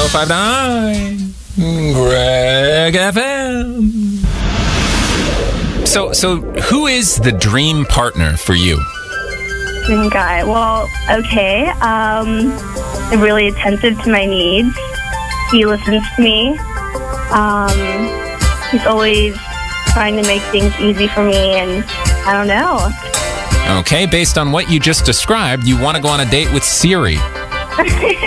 1059 Greg FM. So who is the dream partner for you? Dream guy. Well, okay. Really attentive to my needs. He listens to me. He's always trying to make things easy for me, and I don't know. Okay, based on what you just described, you want to go on a date with Siri.